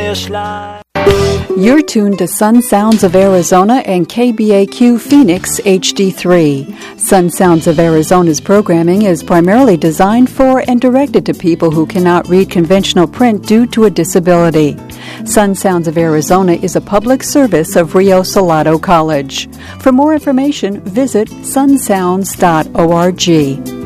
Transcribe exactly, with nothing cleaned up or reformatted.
finish line. You're tuned to Sun Sounds of Arizona and K B A Q Phoenix H D three. Sun Sounds of Arizona's programming is primarily designed for and directed to people who cannot read conventional print due to a disability. Sun Sounds of Arizona is a public service of Rio Salado College. For more information, visit sun sounds dot org.